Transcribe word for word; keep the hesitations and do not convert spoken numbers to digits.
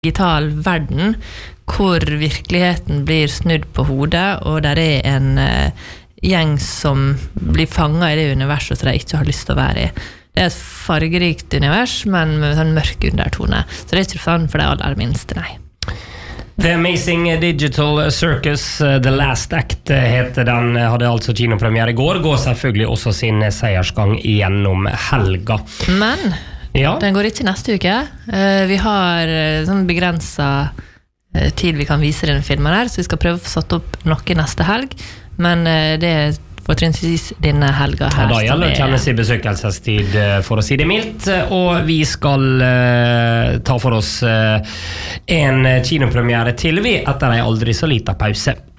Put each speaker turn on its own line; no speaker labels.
digital verden hvor virkeligheten blir snudd på hodet og der er en uh, gjeng som blir fanget i det universet som de ikke har lyst til å være i. Det er et fargerikt univers, men med sånn mørk undertone. Så det er ikke sånn for de aller minste, nei.
The Amazing Digital Circus, The Last Act heter den, hadde altså kinopremiere i går, går selvfølgelig også sin seiersgang gjennom helga.
Men ja. Den går ikke neste uke. Vi har sånn begrenset tid vi kan vise denne filmen her, så vi skal prøve å få satt opp noe neste helg, men det er fortrinnsvis denne helga her.
Ja, da gjelder kjennes i besøkelsestid, for å si det mildt, og vi skal uh, ta for oss uh, en kinopremiere til vi etter en aldri så liten pause.